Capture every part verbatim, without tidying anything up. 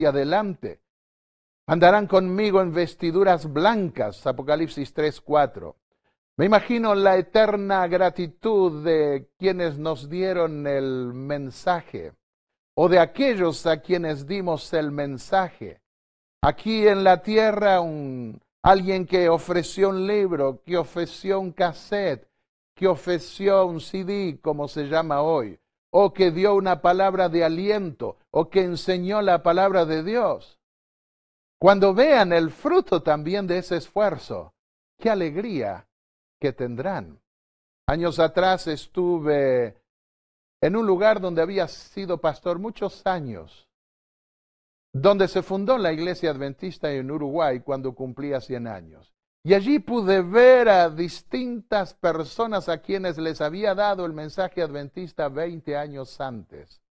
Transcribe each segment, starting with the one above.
hacia adelante. Andarán conmigo en vestiduras blancas, Apocalipsis tres, cuatro. Me imagino la eterna gratitud de quienes nos dieron el mensaje, o de aquellos a quienes dimos el mensaje. Aquí en la tierra, un, alguien que ofreció un libro, que ofreció un cassette, que ofreció un C D, como se llama hoy, o que dio una palabra de aliento, o que enseñó la palabra de Dios. Cuando vean el fruto también de ese esfuerzo, qué alegría que tendrán. Años atrás estuve en un lugar donde había sido pastor muchos años, donde se fundó la Iglesia Adventista en Uruguay cuando cumplía cien años. Y allí pude ver a distintas personas a quienes les había dado el mensaje adventista veinte años antes.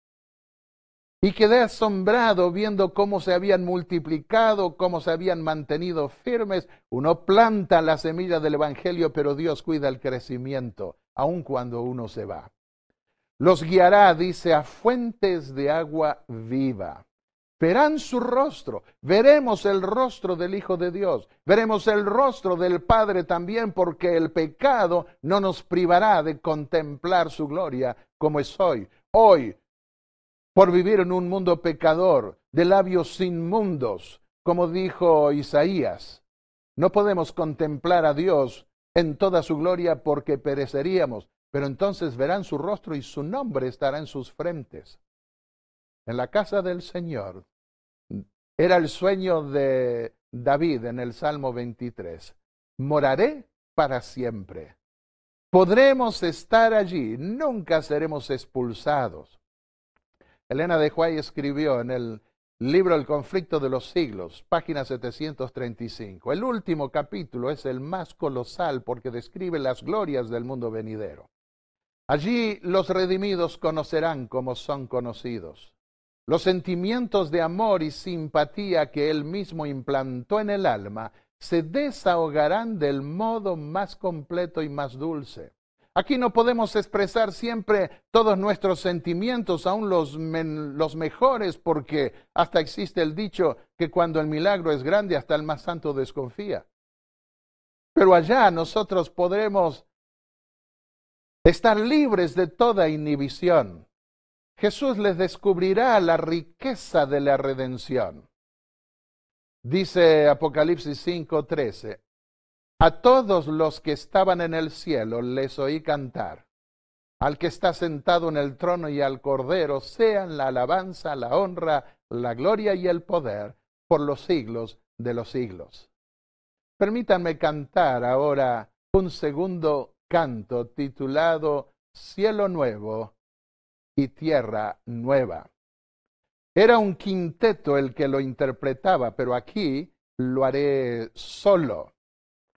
Y quedé asombrado viendo cómo se habían multiplicado, cómo se habían mantenido firmes. Uno planta la semilla del Evangelio, pero Dios cuida el crecimiento, aun cuando uno se va. Los guiará, dice, a fuentes de agua viva. Verán su rostro, veremos el rostro del Hijo de Dios, veremos el rostro del Padre también, porque el pecado no nos privará de contemplar su gloria como es hoy. Hoy, por vivir en un mundo pecador, de labios inmundos, como dijo Isaías, no podemos contemplar a Dios en toda su gloria porque pereceríamos, pero entonces verán su rostro y su nombre estará en sus frentes. En la casa del Señor. Era el sueño de David en el Salmo veintitrés. Moraré para siempre. Podremos estar allí, nunca seremos expulsados. Elena de White escribió en el libro El conflicto de los siglos, página setecientos treinta y cinco. El último capítulo es el más colosal porque describe las glorias del mundo venidero. Allí los redimidos conocerán como son conocidos. Los sentimientos de amor y simpatía que Él mismo implantó en el alma se desahogarán del modo más completo y más dulce. Aquí no podemos expresar siempre todos nuestros sentimientos, aun los, men, los mejores, porque hasta existe el dicho que cuando el milagro es grande, hasta el más santo desconfía. Pero allá nosotros podremos estar libres de toda inhibición. Jesús les descubrirá la riqueza de la redención. Dice Apocalipsis cinco trece, a todos los que estaban en el cielo les oí cantar, al que está sentado en el trono y al Cordero sean la alabanza, la honra, la gloria y el poder por los siglos de los siglos. Permítanme cantar ahora un segundo canto titulado Cielo Nuevo y Tierra Nueva. Era un quinteto el que lo interpretaba, pero aquí lo haré solo.